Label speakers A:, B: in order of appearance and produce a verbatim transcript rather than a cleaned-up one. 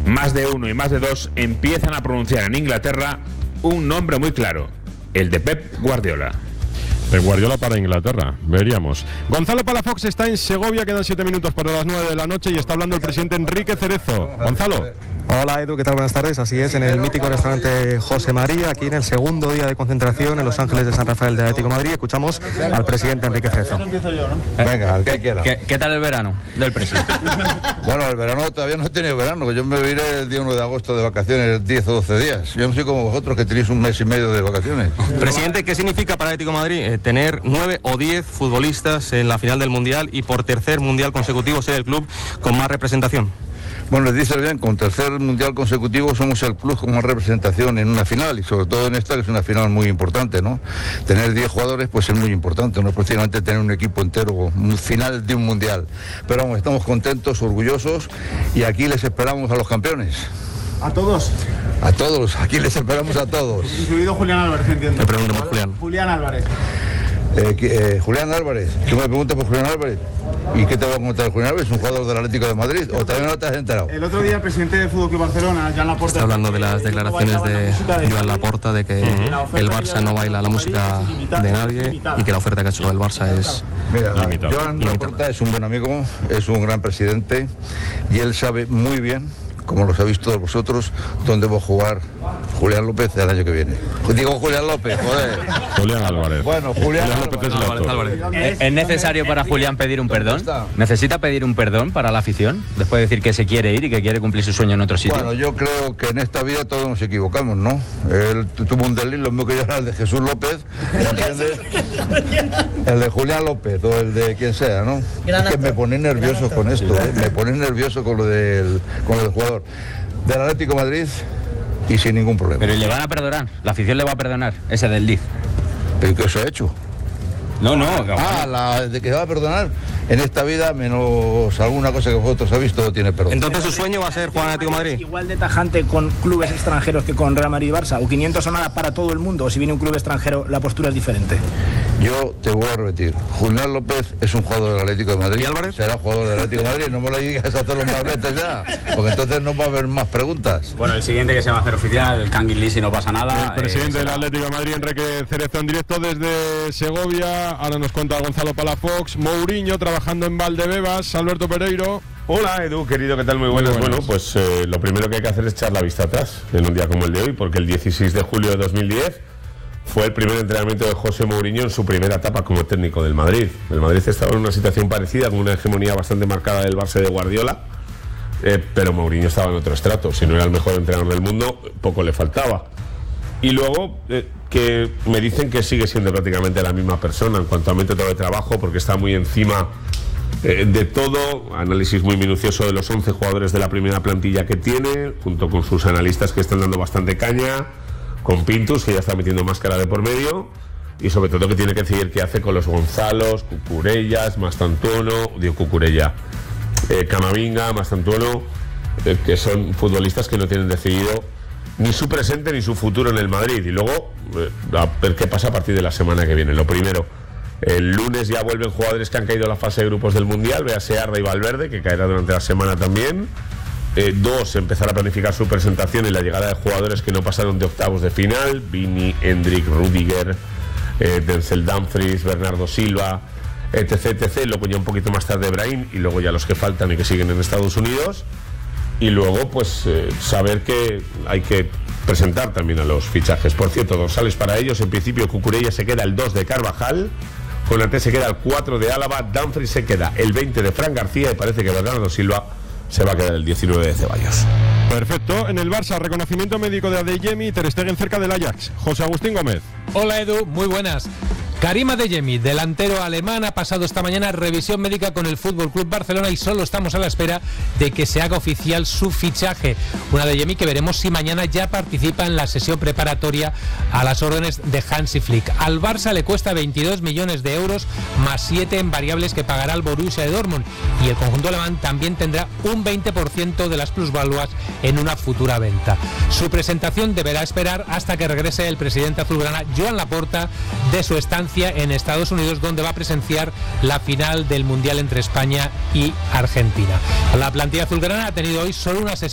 A: más de uno y más de dos empiezan a pronunciar en Inglaterra un nombre muy claro, el de Pep Guardiola.
B: Pep Guardiola para Inglaterra, veríamos. Gonzalo Palafox está en Segovia, quedan siete minutos para las nueve de la noche y está hablando el presidente Enrique Cerezo. Gonzalo.
C: Hola Edu, ¿qué tal? Buenas tardes. Así es, en el mítico restaurante José María, aquí en el segundo día de concentración en Los Ángeles de San Rafael de Atlético de Madrid, escuchamos al presidente Enrique Cerezo.
D: Venga, al que quiera.
E: ¿Qué, ¿Qué tal el verano del presidente?
D: Bueno, el verano todavía no he tenido verano, yo me iré el día uno de agosto de vacaciones, diez o doce días. Yo no soy como vosotros que tenéis un mes y medio de vacaciones.
C: Presidente, ¿qué significa para Atlético de Madrid eh, tener nueve o diez futbolistas en la final del Mundial y por tercer Mundial consecutivo ser el club con más representación?
D: Bueno, les dice bien, con tercer mundial consecutivo somos el club con más representación en una final y sobre todo en esta que es una final muy importante, ¿no? Tener diez jugadores pues es muy importante, no es prácticamente tener un equipo entero, un final de un mundial. Pero vamos, estamos contentos, orgullosos y aquí les esperamos a los campeones.
F: ¿A todos?
D: A todos, aquí les esperamos a todos.
F: Incluido Julián Álvarez, entiendo.
C: Le pregunto por Julián.
F: Julián Álvarez.
D: Eh, eh, Julián Álvarez, tú me preguntas por Julián Álvarez. ¿Y qué te va a contar Julián Álvarez? ¿Es un jugador del Atlético de Madrid? ¿O todavía no te has enterado?
F: El otro día el presidente del Fútbol Club Barcelona, Joan Laporta...
C: Está hablando de las declaraciones de Joan Laporta de que uh-huh. el Barça no baila la música de nadie y que la oferta que ha hecho el Barça es...
D: Mira, Joan Laporta es un buen amigo, es un gran presidente y él sabe muy bien, como lo sabéis todos vosotros, dónde va a jugar Julián López el año que viene. Digo Julián López, joder.
B: Julián Álvarez.
D: Bueno, Julián,
B: Julián López es el
C: Álvarez,
B: autor.
C: Álvarez.
E: ¿Es necesario para Julián pedir un perdón? ¿Necesita pedir un perdón para la afición? Después de decir que se quiere ir y que quiere cumplir su sueño en otro sitio.
D: Bueno, yo creo que en esta vida todos nos equivocamos, ¿no? Él tuvo un desliz, lo mismo que yo era el de Jesús López, ¿entiendes? El de Julián López o el de quien sea, ¿no? Es que me pone nervioso con esto, ¿eh? Me pone nervioso con lo del, con lo del jugador del Atlético de Madrid y sin ningún problema.
E: Pero le van a perdonar, la afición le va a perdonar ese desliz.
D: ¿Pero qué se ha hecho?
E: No, no.
D: Ah, la de que va a perdonar en esta vida, menos alguna cosa que vosotros habéis, todo tiene perdón.
C: Entonces su sueño va a ser jugar en Atlético de Madrid.
F: Igual de tajante con clubes extranjeros que con Real Madrid y Barça, o quinientos son nada para todo el mundo, o si viene un club extranjero la postura es diferente.
D: Yo te voy a repetir, Julián López es un jugador del Atlético de Madrid.
C: ¿Y Álvarez?
D: Será jugador del Atlético de Madrid, no me lo digas a todos los madretes ya, porque entonces no va a haber más preguntas.
E: Bueno, el siguiente que se va a hacer oficial, el Canguilí, si no pasa nada.
B: El presidente
E: eh,
B: del Atlético de Madrid, Enrique Cerezo, en directo desde Segovia. Ahora nos cuenta Gonzalo Palafox. Mourinho trabajando en Valdebebas. Alberto Pereiro.
G: Hola Edu, querido, ¿qué tal? Muy buenas.
B: Muy buenas.
G: Bueno, pues eh, lo primero que hay que hacer es echar la vista atrás en un día como el de hoy, porque el dieciséis de julio de dos mil diez fue el primer entrenamiento de José Mourinho en su primera etapa como técnico del Madrid. El Madrid estaba en una situación parecida, con una hegemonía bastante marcada del Barça de Guardiola, eh, pero Mourinho estaba en otro estrato. Si no era el mejor entrenador del mundo, poco le faltaba. Y luego, eh, que me dicen que sigue siendo prácticamente la misma persona en cuanto a método de trabajo, porque está muy encima eh, de todo, análisis muy minucioso de los once jugadores de la primera plantilla que tiene, junto con sus analistas que están dando bastante caña, con Pintus, que ya está metiendo máscara de por medio, y sobre todo que tiene que decidir qué hace con los Gonzalos, Cucurellas, Mastantuono, digo Cucurella, eh, Camavinga, Mastantuono, eh, que son futbolistas que no tienen decidido ni su presente ni su futuro en el Madrid. Y luego, eh, a ver qué pasa a partir de la semana que viene. Lo primero, el lunes ya vuelven jugadores que han caído a la fase de grupos del Mundial, véase Arda y Valverde, que caerá durante la semana también. Eh, dos, empezar a planificar su presentación y la llegada de jugadores que no pasaron de octavos de final: Vini, Endrick, Rudiger, eh, Denzel Dumfries, Bernardo Silva, etc, etc. Luego ya un poquito más tarde Brahim, y luego ya los que faltan y que siguen en Estados Unidos. Y luego pues eh, saber que hay que presentar también a los fichajes. Por cierto, dorsales para ellos: en principio Cucurella se queda el dos de Carvajal, Konaté se queda el cuatro de Álava, Dumfries se queda el veinte de Fran García, y parece que Bernardo Silva se va a quedar el diecinueve de Ceballos.
B: Perfecto. En el Barça, reconocimiento médico de Adeyemi y Ter Stegen cerca del Ajax. José Agustín Gómez.
H: Hola Edu, muy buenas. Karim Adeyemi, delantero alemán, ha pasado esta mañana revisión médica con el F C Barcelona y solo estamos a la espera de que se haga oficial su fichaje. Un Adeyemi que veremos si mañana ya participa en la sesión preparatoria a las órdenes de Hansi Flick. Al Barça le cuesta veintidós millones de euros más siete en variables que pagará el Borussia de Dortmund, y el conjunto alemán también tendrá un veinte por ciento de las plusvaluas en una futura venta. Su presentación deberá esperar hasta que regrese el presidente azulgrana Joan Laporta de su estancia en Estados Unidos, donde va a presenciar la final del Mundial entre España y Argentina. La plantilla azulgrana ha tenido hoy solo una sesión